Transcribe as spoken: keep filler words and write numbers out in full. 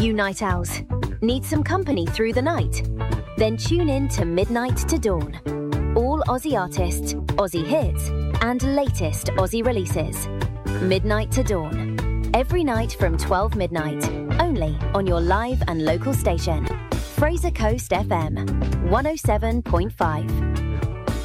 You night owls, need some company through the night? Then tune in to Midnight to Dawn. All Aussie artists, Aussie hits, and latest Aussie releases. Midnight to Dawn. Every night from twelve midnight. Only on your live and local station. Fraser Coast F M, one oh seven point five.